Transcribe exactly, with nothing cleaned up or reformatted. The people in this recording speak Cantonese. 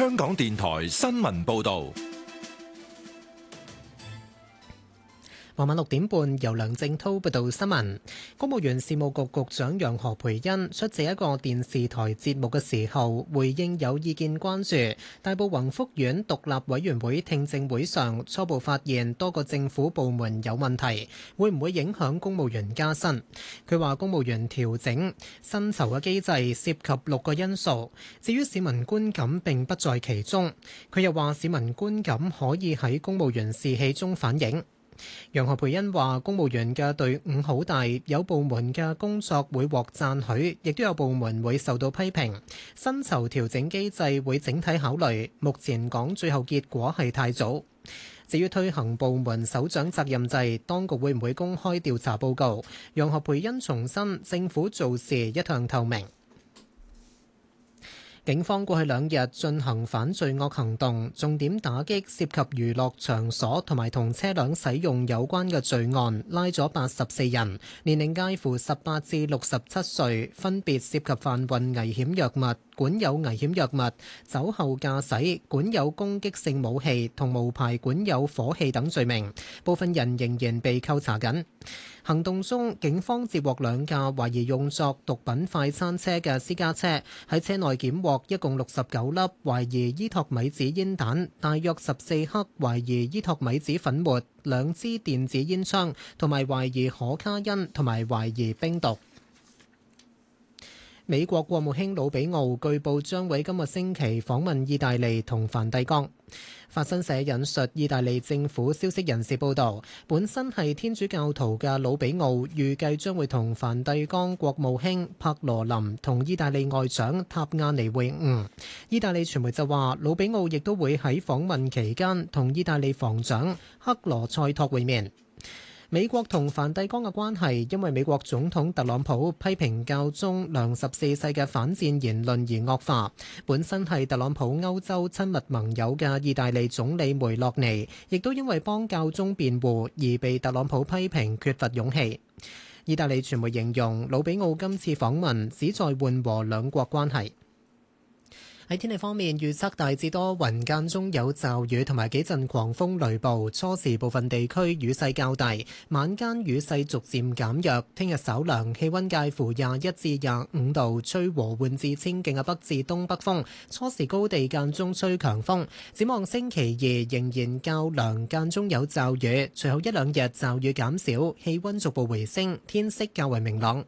香港電台新聞報道。 傍晚六點半，由梁正滔報道新聞。公務員事務局局長楊何蓓茵出席一個電視台節目嘅時候，回應有意見關注大埔宏福苑獨立委員會聽證會上初步發現多個政府部門有問題，會唔會影響公務員加薪？佢話公務員調整薪酬嘅機制涉及六個因素，至於市民觀感並不在其中。佢又話市民觀感可以喺公務員士氣中反映。楊何蓓茵話：公務員嘅隊伍好大，有部門嘅工作會獲讚許，亦都有部門會受到批評。薪酬調整機制會整體考慮，目前講最後結果係太早。至於推行部門首長責任制，當局會唔會公開調查報告？楊何蓓茵重申，政府做事一向透明。警方過去兩日進行反罪惡行動，重點打擊涉及娛樂場所同埋同車輛使用有關嘅罪案，拉咗八十四人，年齡介乎十八至六十七歲，分別涉及販運危險藥物、管有危險藥物、酒後駕駛、管有攻擊性武器同無牌管有火器等罪名，部分人仍然被扣查緊。行動中，警方接獲兩架懷疑用作毒品快餐車嘅私家車，喺車內檢獲一共六十九粒懷疑伊托米子煙彈，大約十四克懷疑伊托米子粉末，兩支電子煙槍，同埋懷疑可卡因同埋懷疑冰毒。美國國務卿魯比奧據報將會今個星期訪問意大利同梵蒂岡。法新社引述意大利政府消息人士報導，本身係天主教徒嘅魯比奧預計將會同梵蒂岡國務卿帕羅林同意大利外長塔亞尼會晤。意大利傳媒就話，魯比奧亦都會喺訪問期間同意大利防長克羅塞托會面。美國同梵蒂岡嘅關係因為美國總統特朗普批評教宗良十四世嘅反戰言論而惡化。本身係特朗普歐洲親密盟友嘅意大利總理梅洛尼，亦都因為幫教宗辯護而被特朗普批評缺乏勇氣。意大利傳媒形容魯比奧今次訪問旨在緩和兩國關係。喺天氣方面，預測大致多雲，間中有驟雨同埋幾陣狂風雷暴，初時部分地區雨勢較大，晚間雨勢逐漸減弱。聽日稍涼，氣溫介乎廿一至廿五度，吹和緩至清勁嘅北至東北風，初時高地間中吹強風。展望星期二仍然較涼，間中有驟雨，隨後一兩日驟雨減少，氣溫逐步回升，天色較為明朗。